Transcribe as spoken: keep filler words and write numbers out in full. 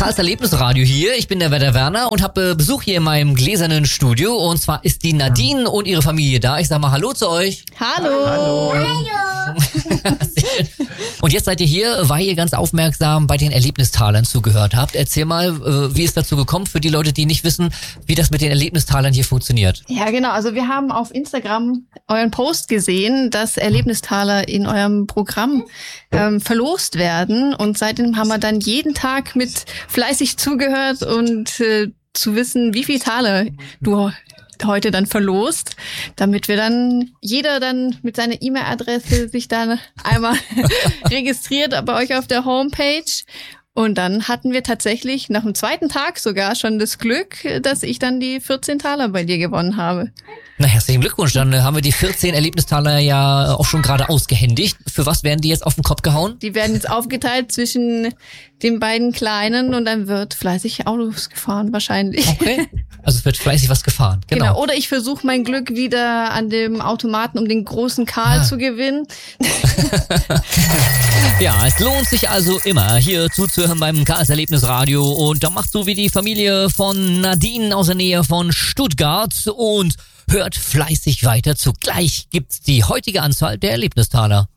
Karls Erlebnisradio hier. Ich bin der Werder Werner und habe äh, Besuch hier in meinem gläsernen Studio. Und zwar ist die Nadine und ihre Familie da. Ich sag mal Hallo zu euch. Hallo. Hallo. Und jetzt seid ihr hier, weil ihr ganz aufmerksam bei den Erlebnistalern zugehört habt. Erzähl mal, äh, wie ist dazu gekommen für die Leute, die nicht wissen, wie das mit den Erlebnistalern hier funktioniert. Ja, genau. Also wir haben auf Instagram euren Post gesehen, dass Erlebnistaler in eurem Programm ähm, verlost werden. Und seitdem haben wir dann jeden Tag mit fleißig zugehört und äh, zu wissen, wie viel Taler du heute dann verlost, damit wir dann, jeder dann mit seiner E-Mail-Adresse sich dann einmal registriert bei euch auf der Homepage. Und dann hatten wir tatsächlich nach dem zweiten Tag sogar schon das Glück, dass ich dann die vierzehn Taler bei dir gewonnen habe. Na, herzlichen Glückwunsch. Dann äh, haben wir die vierzehn Erlebnistaler ja auch schon gerade ausgehändigt. Für was werden die jetzt auf den Kopf gehauen? Die werden jetzt aufgeteilt zwischen den beiden Kleinen und dann wird fleißig Autos gefahren wahrscheinlich. Okay. Also es wird fleißig was gefahren. Genau. Genau. Oder ich versuche mein Glück wieder an dem Automaten, um den großen Karl ah. zu gewinnen. Ja, es lohnt sich also immer, hier zuzuhören beim Karls Erlebnisradio. Und da macht so wie die Familie von Nadine aus der Nähe von Stuttgart und hört fleißig weiter zu. Gleich gibt's die heutige Anzahl der Erlebnistaler.